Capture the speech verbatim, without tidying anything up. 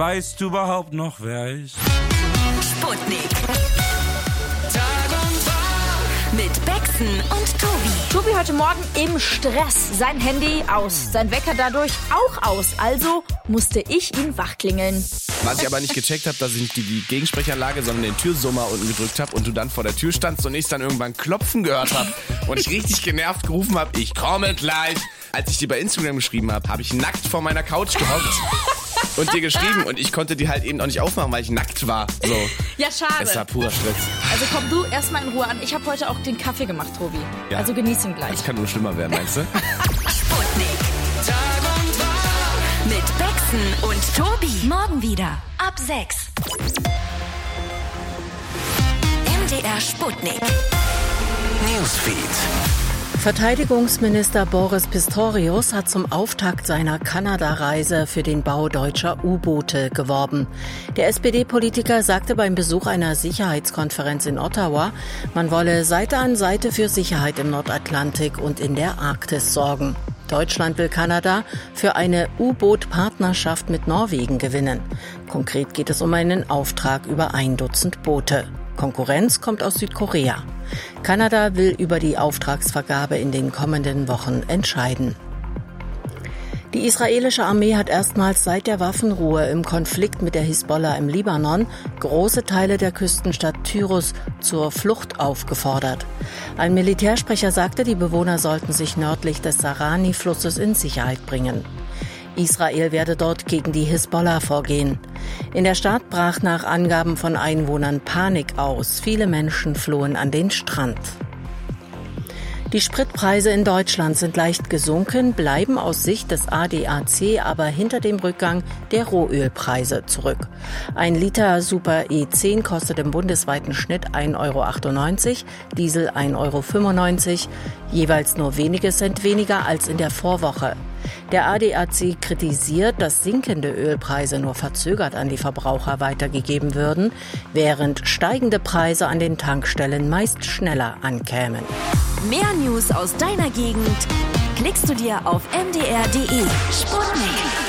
Weißt du überhaupt noch, wer ich? Sputnik. Tag und Tag mit Bexen und Tobi. Tobi heute Morgen im Stress. Sein Handy aus, sein Wecker dadurch auch aus. Also musste ich ihn wachklingeln. Was ich aber nicht gecheckt habe, dass ich nicht die, die Gegensprechanlage, sondern den Türsummer unten gedrückt habe und du dann vor der Tür standst und ich dann irgendwann Klopfen gehört habe und ich richtig genervt gerufen habe, ich komme gleich. Als ich dir bei Instagram geschrieben habe, habe ich nackt vor meiner Couch gehockt und dir geschrieben und ich konnte die halt eben auch nicht aufmachen, weil ich nackt war. So. Ja, schade. Es war purer Stress. Also komm du erstmal in Ruhe an. Ich habe heute auch den Kaffee gemacht, Tobi. Ja. Also genieß ihn gleich. Das kann nur schlimmer werden, meinst du? Sputnik. Tag und Tag mit Bexen und Tobi. Morgen wieder ab sechs. M D R Sputnik. Newsfeed. Verteidigungsminister Boris Pistorius hat zum Auftakt seiner Kanada-Reise für den Bau deutscher U-Boote geworben. Der S P D-Politiker sagte beim Besuch einer Sicherheitskonferenz in Ottawa, man wolle Seite an Seite für Sicherheit im Nordatlantik und in der Arktis sorgen. Deutschland will Kanada für eine U-Boot-Partnerschaft mit Norwegen gewinnen. Konkret geht es um einen Auftrag über ein Dutzend Boote. Konkurrenz kommt aus Südkorea. Kanada will über die Auftragsvergabe in den kommenden Wochen entscheiden. Die israelische Armee hat erstmals seit der Waffenruhe im Konflikt mit der Hisbollah im Libanon große Teile der Küstenstadt Tyrus zur Flucht aufgefordert. Ein Militärsprecher sagte, die Bewohner sollten sich nördlich des Sarani-Flusses in Sicherheit bringen. Israel werde dort gegen die Hisbollah vorgehen. In der Stadt brach nach Angaben von Einwohnern Panik aus. Viele Menschen flohen an den Strand. Die Spritpreise in Deutschland sind leicht gesunken, bleiben aus Sicht des A D A C aber hinter dem Rückgang der Rohölpreise zurück. Ein Liter Super E zehn kostet im bundesweiten Schnitt ein Euro achtundneunzig, Diesel ein Euro fünfundneunzig, jeweils nur wenige Cent weniger als in der Vorwoche. Der A D A C kritisiert, dass sinkende Ölpreise nur verzögert an die Verbraucher weitergegeben würden, während steigende Preise an den Tankstellen meist schneller ankämen. Mehr News aus deiner Gegend klickst du dir auf m d r punkt d e. Sputnik.